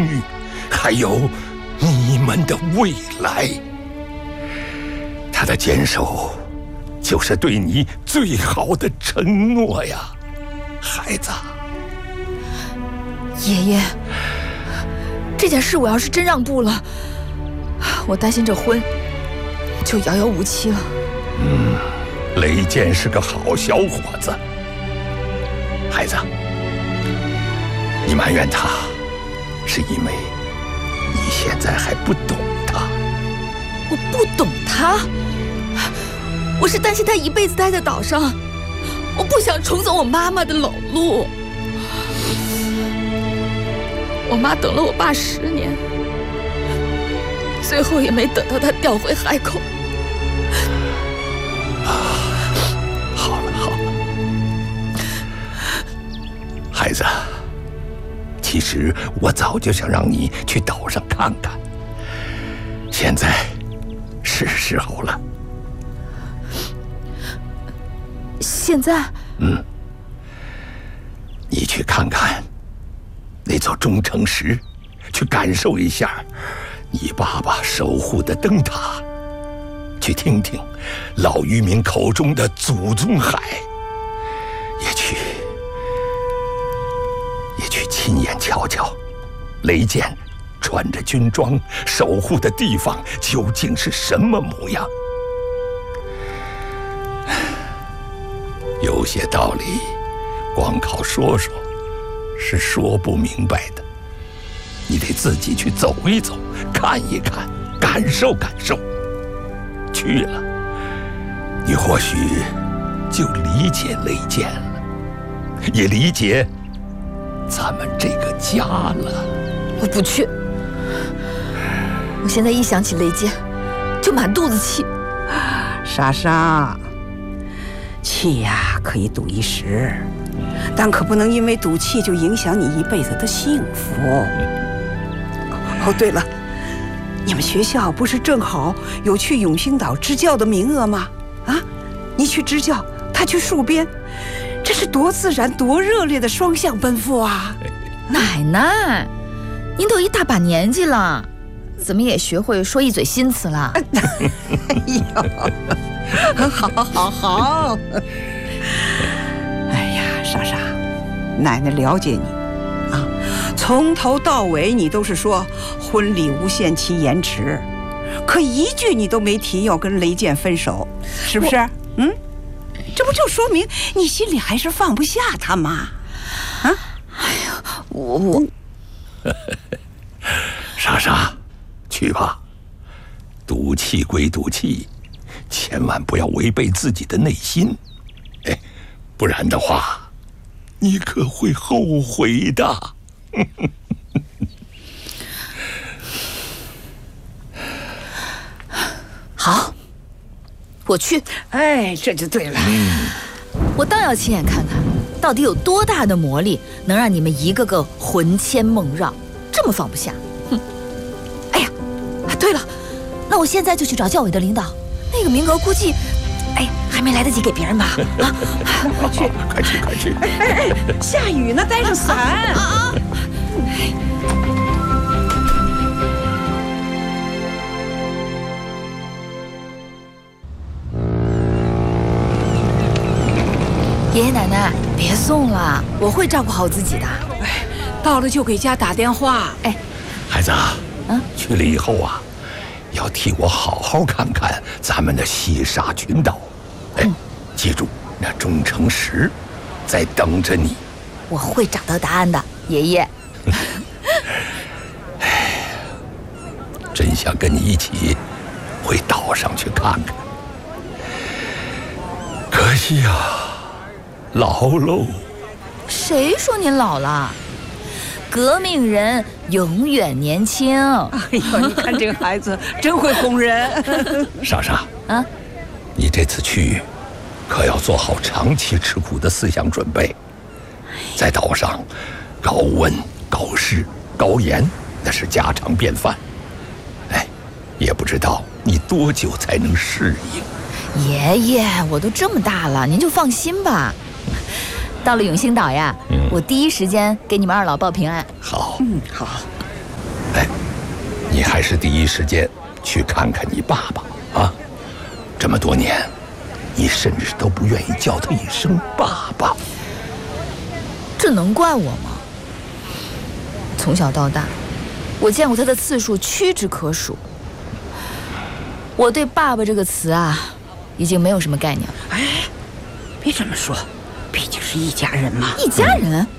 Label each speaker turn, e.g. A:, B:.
A: 誉，还有你们的未来。他的坚守，就是对你最好的承诺呀，孩子。
B: 爷爷，这件事我要是真让步了，我担心这婚就遥遥无期了。
A: 雷健是个好小伙子，孩子，你埋怨他，是因为你现在还不懂他。
B: 我不懂他，我是担心他一辈子待在岛上，我不想重走我妈妈的老路。我妈等了我爸10年，最后也没等到他调回海口。
A: 好了，孩子，其实我早就想让你去岛上看看，现在是时候了。
B: 现在？
A: 你去看看那座钟诚石，去感受一下你爸爸守护的灯塔，去听听老渔民口中的祖宗海，也去亲眼瞧瞧雷健穿着军装守护的地方究竟是什么模样。有些道理光靠说说是说不明白的，你得自己去走一走，看一看，感受感受。去了，你或许就理解雷健了，也理解咱们这个家了。
B: 我不去，我现在一想起雷健就满肚子气。
C: 莎莎，气呀可以赌一时，但可不能因为赌气就影响你一辈子的幸福。哦，对了，你们学校不是正好有去永兴岛支教的名额吗？啊，你去支教，他去戍边，这是多自然多热烈的双向奔赴啊！
B: 奶奶，您都一大把年纪了，怎么也学会说一嘴新词了？
C: 哎呦，好。哎呀，莎莎，奶奶了解你啊，从头到尾你都是说婚礼无限期延迟，可一句你都没提要跟雷健分手，是不是？这不就说明你心里还是放不下他吗？啊？
B: 哎呀，我
A: 莎莎，去吧。赌气归赌气，千万不要违背自己的内心，不然的话，你可会后悔的。
B: 好，我去。
C: 哎，这就对了。
B: 我倒要亲眼看看，到底有多大的魔力，能让你们一个个魂牵梦绕，这么放不下。哎呀，对了，那我现在就去找教委的领导，那个名额估计，还没来得及给别人吧？啊，
A: 快去！
C: 哎，下雨呢，带上伞。
B: 爷爷奶奶，别送了，我会照顾好自己的。
C: 到了就给家打电话。
A: 孩子，去了以后啊，要替我好好看看咱们的西沙群岛。记住，那钟诚石在等着你。
B: 我会找到答案的，爷爷。
A: 真想跟你一起回岛上去看看，可惜呀，老喽。
B: 谁说您老了？革命人永远年轻。
C: 哎呦，你看这个孩子真会哄人。
A: 莎莎，你这次去可要做好长期吃苦的思想准备。在岛上，高温、高湿、高盐，那是家常便饭。也不知道你多久才能适应。
B: 爷爷，我都这么大了，您就放心吧。到了永兴岛呀，我第一时间给你们二老报平安。
A: 好，
C: 好。
A: 你还是第一时间去看看你爸爸啊！这么多年，你甚至都不愿意叫他一声爸爸。
B: 这能怪我吗？从小到大，我见过他的次数屈指可数。我对爸爸这个词啊，已经没有什么概念了。
C: 哎，别这么说，毕竟是一家人嘛。
B: 一家人？